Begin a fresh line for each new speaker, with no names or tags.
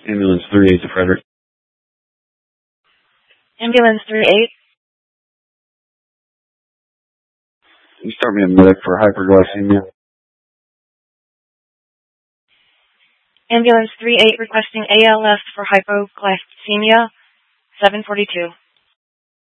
Ambulance 38 to Frederick.
Ambulance 38.
Can you start me a medic for hyperglycemia?
Ambulance 38 requesting ALS for hypoglycemia, 742.